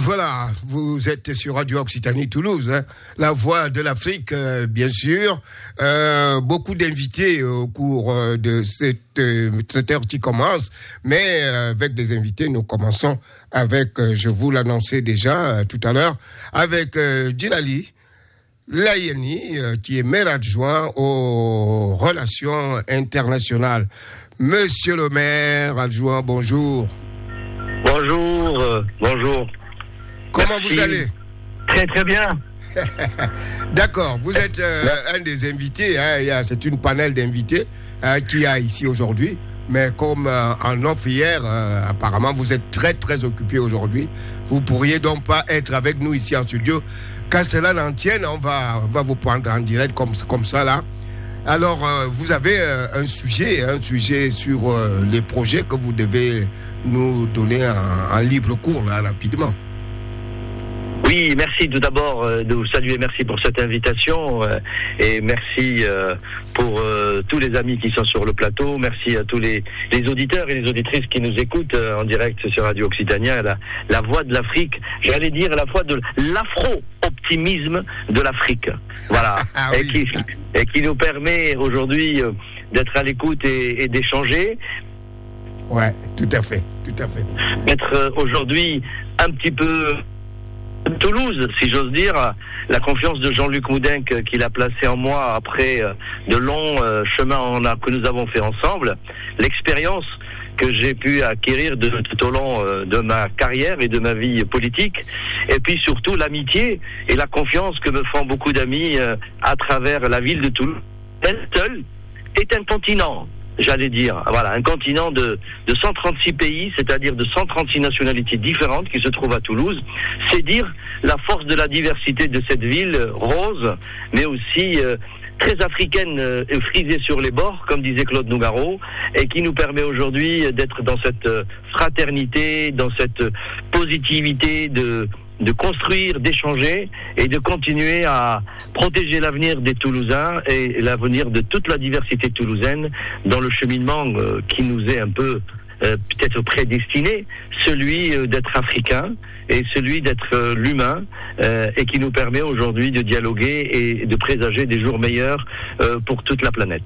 Voilà, vous êtes sur Radio Occitanie Toulouse, hein, la voix de l'Afrique, bien sûr. Beaucoup d'invités au cours de cette heure qui commence, mais avec des invités, nous commençons avec, je vous l'annonçais déjà tout à l'heure, avec Djilali Layeni, qui est maire adjoint aux relations internationales. Monsieur le maire adjoint, bonjour. Bonjour. Comment Merci. vous allez? Très très bien. D'accord, vous êtes un des invités, hein, c'est une panel d'invités qu'il y a ici aujourd'hui, mais comme en off hier, apparemment vous êtes très très occupé aujourd'hui, vous pourriez donc pas être avec nous ici en studio. Qu'à cela n'en tienne, on va vous prendre en direct comme ça là. Alors, vous avez un sujet sur les projets que vous devez nous donner en libre cours, là, rapidement. Oui, merci tout d'abord de vous saluer, merci pour cette invitation et merci pour tous les amis qui sont sur le plateau, merci à tous les auditeurs et les auditrices qui nous écoutent en direct sur Radio Occitania, la voix de l'Afrique, j'allais dire la voix de l'afro-optimisme de l'Afrique, voilà, ah, oui. et qui nous permet aujourd'hui d'être à l'écoute et d'échanger. Ouais, tout à fait. Être aujourd'hui un petit peu Toulouse, si j'ose dire, la confiance de Jean-Luc Moudenc qu'il a placé en moi après de longs chemins que nous avons fait ensemble, l'expérience que j'ai pu acquérir tout au long de ma carrière et de ma vie politique, et puis surtout l'amitié et la confiance que me font beaucoup d'amis à travers la ville de Toulouse. Elle seule est un continent. J'allais dire, voilà, un continent de 136 pays, c'est-à-dire de 136 nationalités différentes qui se trouvent à Toulouse. C'est dire la force de la diversité de cette ville rose, mais aussi très africaine, frisée sur les bords, comme disait Claude Nougaro, et qui nous permet aujourd'hui d'être dans cette fraternité, dans cette positivité de construire, d'échanger et de continuer à protéger l'avenir des Toulousains et l'avenir de toute la diversité toulousaine dans le cheminement qui nous est un peu peut-être prédestiné, celui d'être africain et celui d'être l'humain et qui nous permet aujourd'hui de dialoguer et de présager des jours meilleurs pour toute la planète.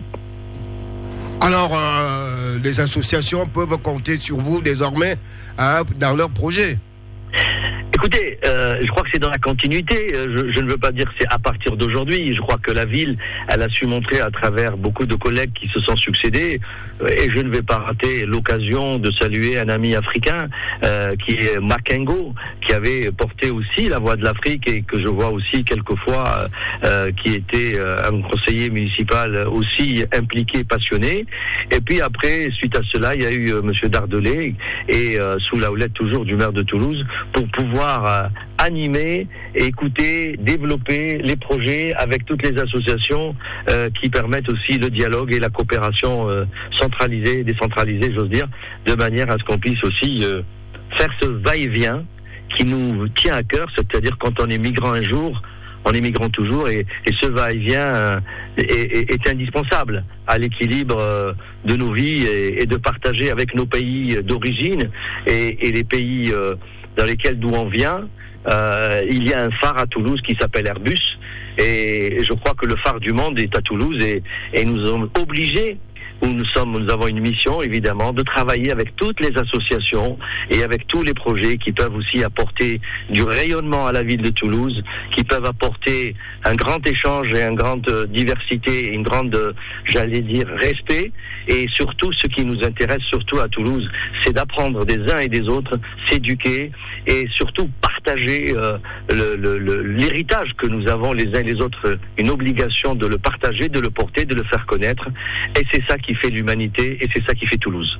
Alors, les associations peuvent compter sur vous désormais dans leurs projets. Écoutez, je crois que c'est dans la continuité. Je ne veux pas dire que c'est à partir d'aujourd'hui. Je crois que la ville, elle a su montrer à travers beaucoup de collègues qui se sont succédés. Et je ne vais pas rater l'occasion de saluer un ami africain qui est Makengo, qui avait porté aussi la voix de l'Afrique et que je vois aussi quelquefois qui était un conseiller municipal aussi impliqué, passionné. Et puis après, suite à cela, il y a eu Monsieur Dardelé et sous la houlette toujours du maire de Toulouse pour pouvoir animer, écouter, développer les projets avec toutes les associations qui permettent aussi le dialogue et la coopération centralisée, décentralisée, j'ose dire, de manière à ce qu'on puisse aussi faire ce va-et-vient qui nous tient à cœur, c'est-à-dire quand on est migrant un jour, on est migrant toujours, et ce va-et-vient est indispensable à l'équilibre de nos vies et de partager avec nos pays d'origine et les pays dans lesquels d'où on vient. Il y a un phare à Toulouse qui s'appelle Airbus, et je crois que le phare du monde est à Toulouse, et nous sommes obligés, nous avons une mission évidemment de travailler avec toutes les associations et avec tous les projets qui peuvent aussi apporter du rayonnement à la ville de Toulouse, qui peuvent apporter un grand échange et une grande diversité et une grande, j'allais dire, respect. Et surtout, ce qui nous intéresse surtout à Toulouse, c'est d'apprendre des uns et des autres, s'éduquer et surtout partager l'héritage que nous avons les uns et les autres, une obligation de le partager, de le porter, de le faire connaître. Et c'est ça qui fait l'humanité et c'est ça qui fait Toulouse.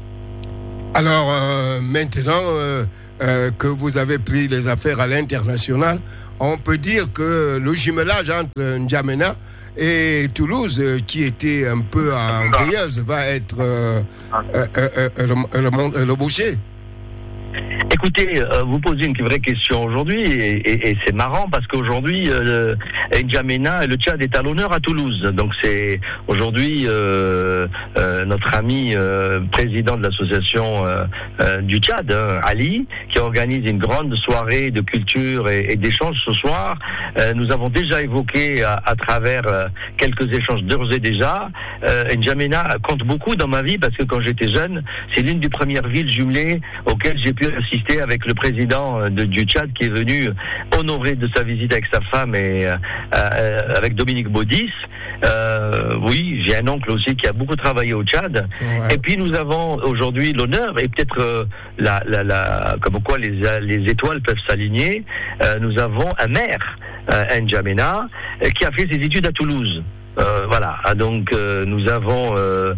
Alors, maintenant que vous avez pris les affaires à l'international, on peut dire que le jumelage entre N'Djamena et Toulouse, qui était un peu en grilleuse, va être le boucher. Écoutez, vous posez une vraie question aujourd'hui et c'est marrant parce qu'aujourd'hui, N'Djamena et le Tchad est à l'honneur à Toulouse. Donc c'est aujourd'hui notre ami président de l'association du Tchad, Ali, qui organise une grande soirée de culture et d'échanges ce soir. Nous avons déjà évoqué à travers quelques échanges d'ores et déjà. N'Djamena compte beaucoup dans ma vie parce que quand j'étais jeune, c'est l'une des premières villes jumelées auxquelles j'ai pu assister avec le président du Tchad qui est venu honorer de sa visite avec sa femme et avec Dominique Baudis. Oui, j'ai un oncle aussi qui a beaucoup travaillé au Tchad. Ouais. Et puis nous avons aujourd'hui l'honneur et peut-être comme quoi les étoiles peuvent s'aligner. Nous avons un maire, N'Djamena, qui a fait ses études à Toulouse. Voilà, donc nous avons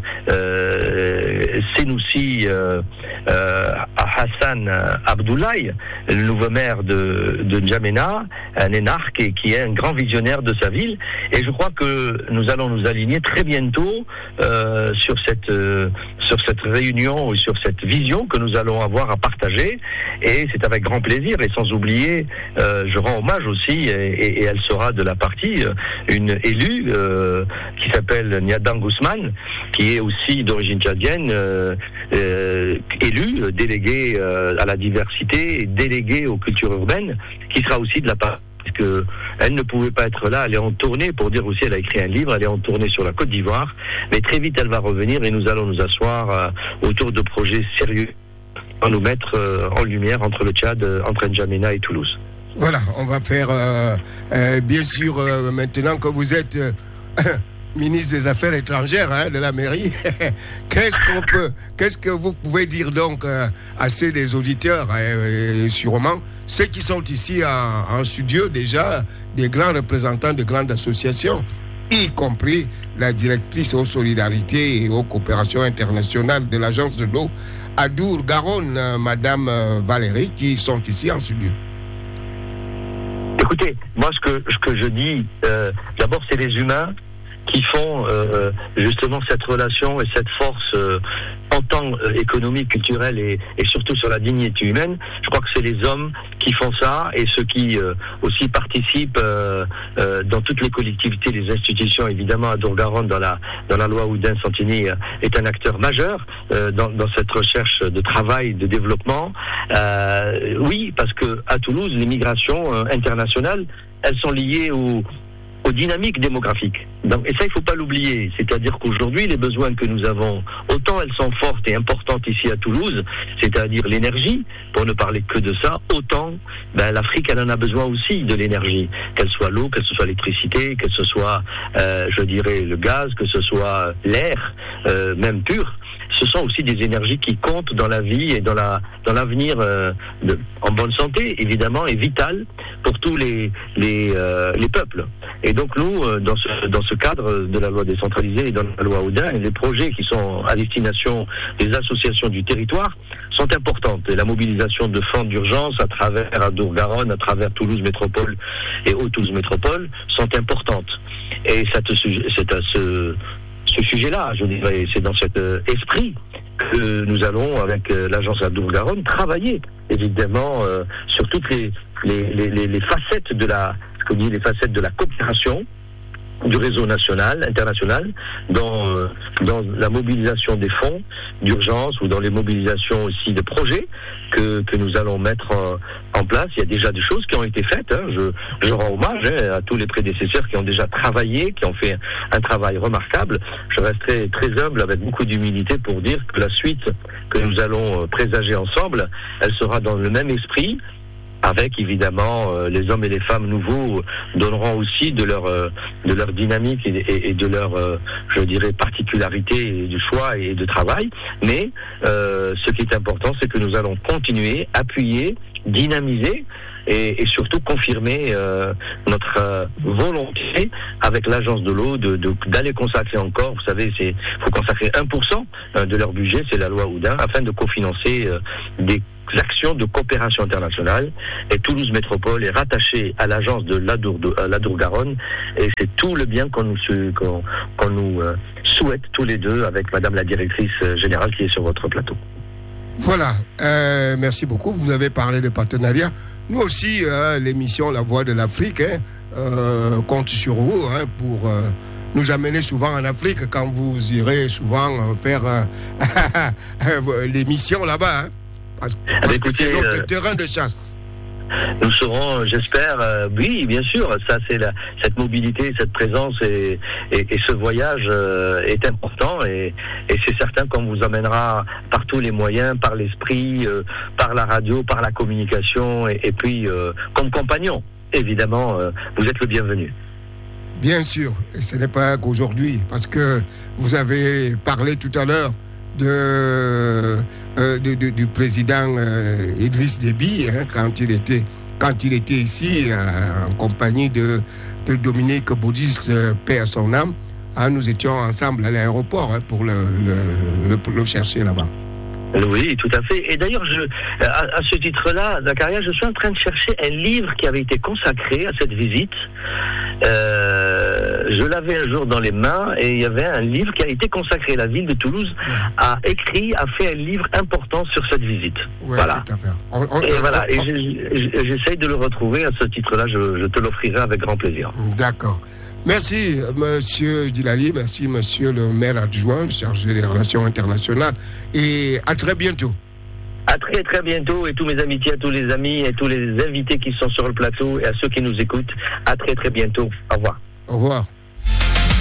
Senoussi Hassan Abdoulaye, le nouveau maire de N'Djamena, un énarque qui est un grand visionnaire de sa ville. Et je crois que nous allons nous aligner très bientôt sur cette réunion ou sur cette vision que nous allons avoir à partager. Et c'est avec grand plaisir. Et sans oublier, je rends hommage aussi, et elle sera de la partie, une élue qui s'appelle Niadan Guzman, qui est aussi d'origine tchadienne, élue, déléguée à la diversité, déléguée aux cultures urbaines, qui sera aussi de la part. Parce que elle ne pouvait pas être là, elle est en tournée, pour dire aussi, elle a écrit un livre, elle est en tournée sur la Côte d'Ivoire, mais très vite elle va revenir et nous allons nous asseoir autour de projets sérieux, pour nous mettre en lumière entre le Tchad, entre N'Djamena et Toulouse. Voilà, on va faire, bien sûr, maintenant que vous êtes ministre des Affaires étrangères de la mairie, qu'est-ce que vous pouvez dire donc à ces des auditeurs, et sûrement ceux qui sont ici en studio déjà, des grands représentants de grandes associations, y compris la directrice aux solidarités et aux coopérations internationales de l'agence de l'eau Adour-Garonne, Madame Valérie, qui sont ici en studio. Écoutez, moi ce que je dis, d'abord c'est les humains qui font justement cette relation et cette force en temps économique, culturel et surtout sur la dignité humaine. Je crois que c'est les hommes qui font ça et ceux qui aussi participent dans toutes les collectivités, les institutions. Évidemment, Adour-Garonne dans la loi Oudin Santini est un acteur majeur dans cette recherche de travail, de développement. Oui, parce que à Toulouse, les migrations internationales, elles sont liées aux dynamiques démographiques. Donc, et ça, il ne faut pas l'oublier. C'est-à-dire qu'aujourd'hui, les besoins que nous avons, autant elles sont fortes et importantes ici à Toulouse, c'est-à-dire l'énergie, pour ne parler que de ça, autant l'Afrique, elle en a besoin aussi de l'énergie. Qu'elle soit l'eau, qu'elle soit l'électricité, qu'elle ce soit, je dirais, le gaz, que ce soit l'air, même pur. Ce sont aussi des énergies qui comptent dans la vie et dans l'avenir en bonne santé, évidemment, et vitale pour tous les peuples. Et donc nous, dans ce cadre de la loi décentralisée et dans la loi Oudin, les projets qui sont à destination des associations du territoire sont importantes. Et la mobilisation de fonds d'urgence à travers Adour-Garonne, à travers Toulouse Métropole et Haute-Toulouse Métropole sont importantes. Et c'est à ce sujet-là, je dirais, c'est dans cet esprit que nous allons, avec l'agence Adour-Garonne, travailler, évidemment, sur toutes les facettes de les facettes de la coopération du réseau national, international, dans la mobilisation des fonds d'urgence ou dans les mobilisations aussi de projets que nous allons mettre en place. Il y a déjà des choses qui ont été faites. Je rends hommage à tous les prédécesseurs qui ont déjà travaillé, qui ont fait un travail remarquable. Je resterai très humble avec beaucoup d'humilité pour dire que la suite que nous allons présager ensemble, elle sera dans le même esprit, avec évidemment les hommes et les femmes nouveaux donneront aussi de leur dynamique et de leur je dirais particularité de choix et de travail. Mais ce qui est important, c'est que nous allons continuer, appuyer, dynamiser et surtout confirmer notre volonté avec l'agence de l'eau d'aller consacrer encore, vous savez, faut consacrer 1% de leur budget, c'est la loi Oudin, afin de cofinancer des actions de coopération internationale. Et Toulouse Métropole est rattachée à l'agence de l'Adour-Garonne et c'est tout le bien qu'on nous souhaite tous les deux avec Madame la directrice générale qui est sur votre plateau. Voilà, merci beaucoup. Vous avez parlé de partenariat. Nous aussi, l'émission La Voix de l'Afrique compte sur vous pour nous amener souvent en Afrique quand vous irez souvent faire l'émission là-bas. Parce que c'est notre terrain de chasse. Nous serons, j'espère, oui, bien sûr, ça c'est cette mobilité, cette présence et ce voyage est important et c'est certain qu'on vous amènera par tous les moyens, par l'esprit, par la radio, par la communication et puis comme compagnon. Évidemment, vous êtes le bienvenu. Bien sûr, et ce n'est pas qu'aujourd'hui, parce que vous avez parlé tout à l'heure du président Idriss Déby quand il était ici en compagnie de Dominique Baudis, paix à son âme. Nous étions ensemble à l'aéroport pour le chercher là-bas. Oui, tout à fait. Et d'ailleurs, à ce titre-là, Zakaria, je suis en train de chercher un livre qui avait été consacré à cette visite. Je l'avais un jour dans les mains et il y avait un livre qui a été consacré. La ville de Toulouse a fait un livre important sur cette visite. Ouais, voilà. Tout à fait. Et j'essaye de le retrouver à ce titre-là. Je te l'offrirai avec grand plaisir. D'accord. Merci, monsieur Djilali. Merci, monsieur le maire adjoint chargé des relations internationales. Et à très bientôt. À très très bientôt et tous mes amitiés à tous les amis et tous les invités qui sont sur le plateau et à ceux qui nous écoutent. À très très bientôt. Au revoir. Au revoir.